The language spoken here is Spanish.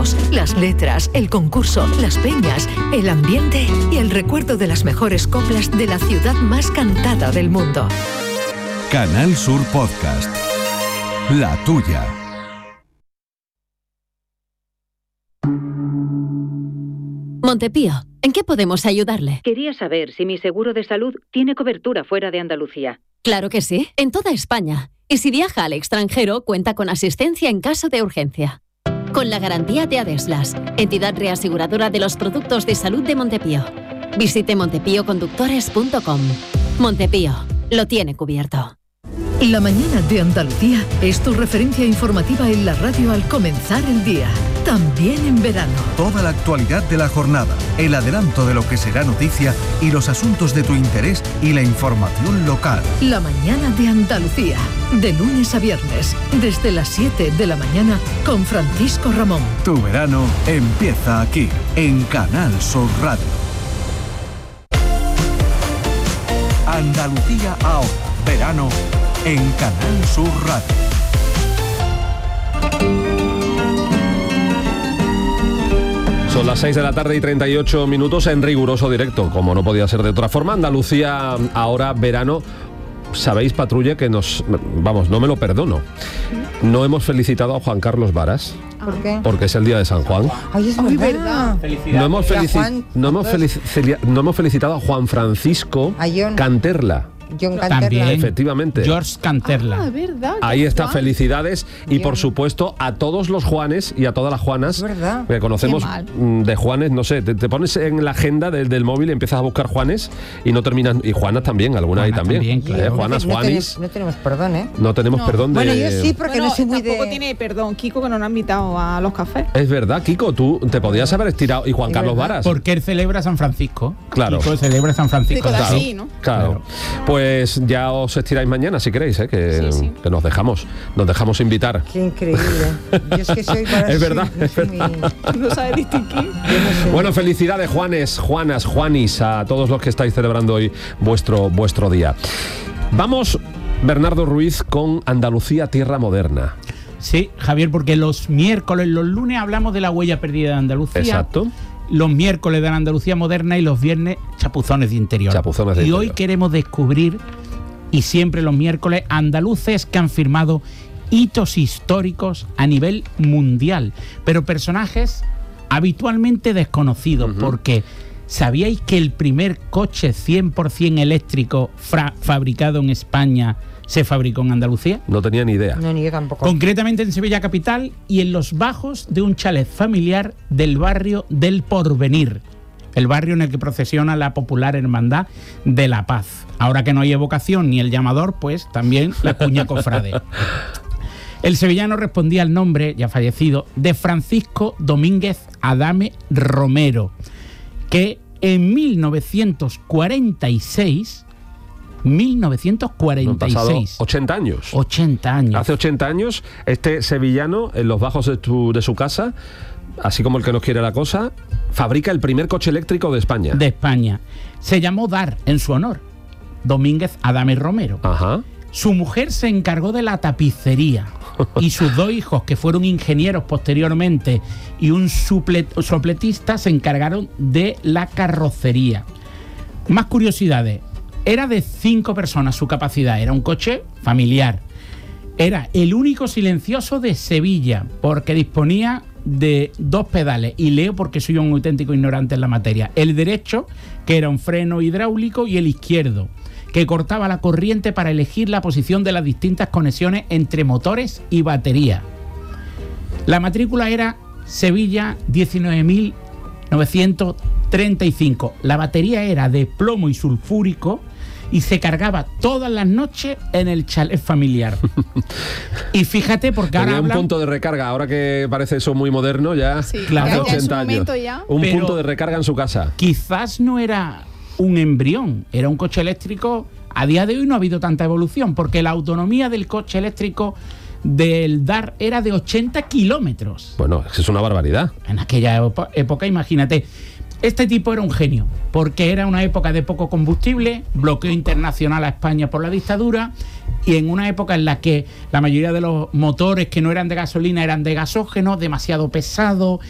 ritmos, las letras, el concurso, las peñas, el ambiente y el recuerdo de las mejores coplas de la ciudad más cantada del mundo. Canal Sur Podcast. La tuya. Montepío, ¿en qué podemos ayudarle? Quería saber si mi seguro de salud tiene cobertura fuera de Andalucía. Claro que sí, en toda España. Y si viaja al extranjero, cuenta con asistencia en caso de urgencia. Con la garantía de Adeslas, entidad reaseguradora de los productos de salud de Montepío. Visite montepíoconductores.com. Montepío, lo tiene cubierto. La mañana de Andalucía es tu referencia informativa en la radio al comenzar el día, también en verano. Toda la actualidad de la jornada, el adelanto de lo que será noticia y los asuntos de tu interés y la información local. La mañana de Andalucía, de lunes a viernes, desde las 7 de la mañana con Francisco Ramón. Tu verano empieza aquí, en Canal Sur Radio. Andalucía ahora, verano en Canal Sur Radio. Son las 6 de la tarde y 38 minutos en riguroso directo, como no podía ser de otra forma. Andalucía ahora, verano. Sabéis, patrulla, que no me lo perdono. No hemos felicitado a Juan Carlos Varas. ¿Por qué? Porque es el día de San Juan. Ay, es verdad. No hemos felicitado a Juan Francisco Canterla. John Canterla. También. Efectivamente. George Canterla. ¿verdad? Ahí está, felicidades. Y por supuesto a todos los Juanes y a todas las Juanas que conocemos de Juanes, no sé, te pones en la agenda del móvil y empiezas a buscar Juanes y no terminas, y Juanas también, algunas ahí también. Claro. Juanas, Juanis. No tenemos perdón, ¿eh? No tenemos perdón de... Bueno, yo sí, porque no soy muy tampoco de... tiene perdón Kiko, que no nos ha invitado a los cafés. Es verdad, Kiko, tú te podías haber estirado. Y Juan Carlos Varas. Porque él celebra San Francisco. Claro. Kiko celebra San Francisco. Claro. Pues ya os estiráis mañana si queréis, que nos dejamos invitar. Qué increíble. Yo es que soy para... Es verdad. No sabe distinguir. No sé. Bueno, felicidades, Juanes, Juanas, Juanis, a todos los que estáis celebrando hoy vuestro día. Vamos, Bernardo Ruiz, con Andalucía Tierra Moderna. Sí, Javier, porque los lunes hablamos de la huella perdida de Andalucía. Exacto. Los miércoles de la Andalucía moderna y los viernes chapuzones de interior. Y hoy queremos descubrir, y siempre los miércoles, andaluces que han firmado hitos históricos a nivel mundial, pero personajes habitualmente desconocidos, porque ¿sabíais que el primer coche 100% eléctrico fabricado en España se fabricó en Andalucía? No tenía ni idea. No, ni yo tampoco. Concretamente en Sevilla capital y en los bajos de un chalet familiar del barrio del Porvenir, el barrio en el que procesiona la popular Hermandad de la Paz. Ahora que no hay evocación ni el llamador, pues también la cuña cofrade. El sevillano respondía al nombre, ya fallecido, de Francisco Domínguez Adame Romero, que en 1946... Han pasado 80 años. 80 años. Hace 80 años, este sevillano, en los bajos de su casa, así como el que nos quiere la cosa, fabrica el primer coche eléctrico de España. De España. Se llamó Dar en su honor, Domínguez Adame Romero. Ajá. Su mujer se encargó de la tapicería y sus dos hijos, que fueron ingenieros posteriormente, y un sopletista, se encargaron de la carrocería. Más curiosidades. Era de 5 personas su capacidad, era un coche familiar. Era el único silencioso de Sevilla, porque disponía de 2 pedales, y leo porque soy un auténtico ignorante en la materia. El derecho, que era un freno hidráulico, y el izquierdo, que cortaba la corriente para elegir la posición de las distintas conexiones entre motores y batería. La matrícula era Sevilla 19.935. La batería era de plomo y sulfúrico y se cargaba todas las noches en el chalet familiar. Y fíjate, porque ahora tenía un punto de recarga, ahora que parece eso muy moderno ya. Sí, claro, ya en su momento ya. Un punto de recarga en su casa. Quizás no era un embrión, era un coche eléctrico. A día de hoy no ha habido tanta evolución, porque la autonomía del coche eléctrico del DAR era de 80 kilómetros. Bueno, es una barbaridad. En aquella época, imagínate. Este tipo era un genio, porque era una época de poco combustible, bloqueo internacional a España por la dictadura, y en una época en la que la mayoría de los motores que no eran de gasolina eran de gasógeno, demasiado pesado,